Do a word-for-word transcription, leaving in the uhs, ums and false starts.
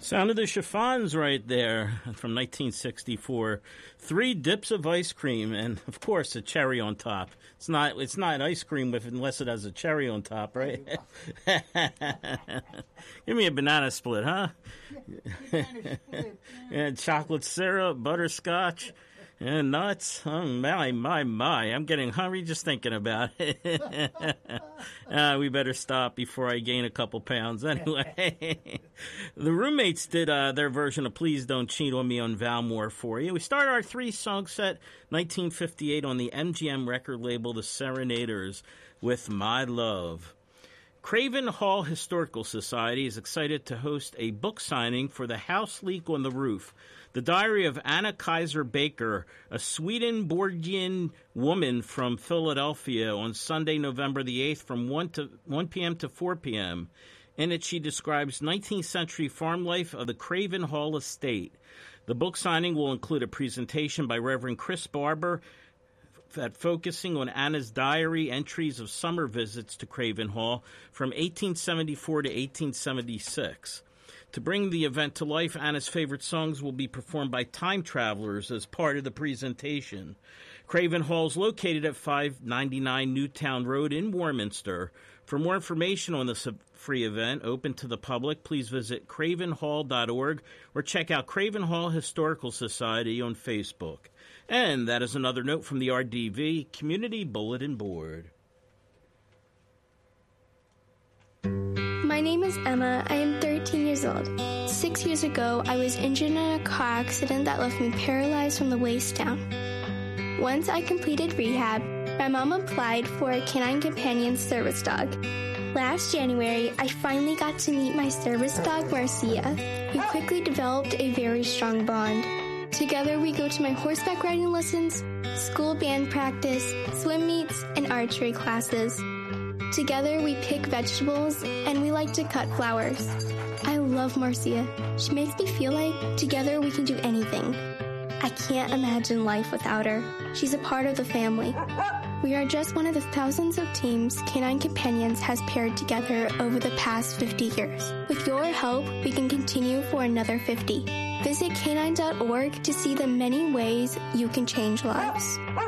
Sound of the Chiffons right there from nineteen sixty-four. Three dips of ice cream and, of course, a cherry on top. It's not it's not ice cream with unless it has a cherry on top, right? Give me a banana split, huh? Banana split. And chocolate syrup, butterscotch, and nuts. Oh, my, my, my. I'm getting hungry just thinking about it. uh, we better stop before I gain a couple pounds anyway. The Roommates did uh, their version of Please Don't Cheat on Me on Valmore for you. We started our three-song set, nineteen fifty-eight, on the M G M record label, The Serenaders, with My Love. Craven Hall Historical Society is excited to host a book signing for The House Leak on the Roof, the diary of Anna Kaiser Baker, a Swedenborgian woman from Philadelphia, on Sunday, November the eighth from one p.m. to four p.m. In it, she describes nineteenth century farm life of the Craven Hall estate. The book signing will include a presentation by Reverend Chris Barber that focusing on Anna's diary entries of summer visits to Craven Hall from eighteen seventy-four to eighteen seventy-six. To bring the event to life, Anna's favorite songs will be performed by time travelers as part of the presentation. Craven Hall is located at five ninety-nine Newtown Road in Warminster. For more information on this free event open to the public, please visit craven hall dot org or check out Craven Hall Historical Society on Facebook. And that is another note from the R D V Community Bulletin Board. My name is Emma. I am thirteen years old. Six years ago, I was injured in a car accident that left me paralyzed from the waist down. Once I completed rehab, my mom applied for a Canine Companion service dog. Last January, I finally got to meet my service dog, Marcia. We quickly developed a very strong bond. Together, we go to my horseback riding lessons, school band practice, swim meets, and archery classes. Together, we pick vegetables, and we like to cut flowers. I love Marcia. She makes me feel like together we can do anything. I can't imagine life without her. She's a part of the family. We are just one of the thousands of teams Canine Companions has paired together over the past fifty years. With your help, we can continue for another fifty. Visit canine dot org to see the many ways you can change lives.